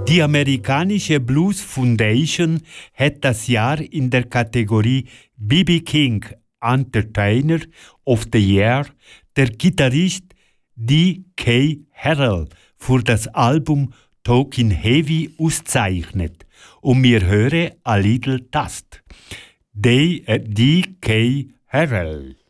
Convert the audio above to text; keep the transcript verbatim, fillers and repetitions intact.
Die amerikanische Blues Foundation hat das Jahr in der Kategorie B B King Entertainer of the Year der Gitarrist D K Harrell für das Album Talking Heavy auszeichnet. Und wir hören A Little Dust. D K Harrell.